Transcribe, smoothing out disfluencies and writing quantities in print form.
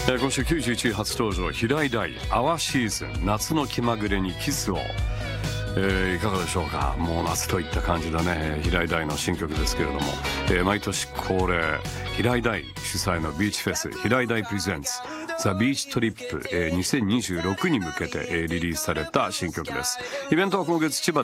今週91位初登場、平井大「アワシーズン夏の気まぐれにキスを」いかがでしょうか。もう夏といった感じだね。平井大の新曲ですけれども、毎年恒例平井大主催のビーチフェス平井大プレゼンツザ・ビーチトリップ、2026に向けて、リリースされた新曲です。イベントは今月千葉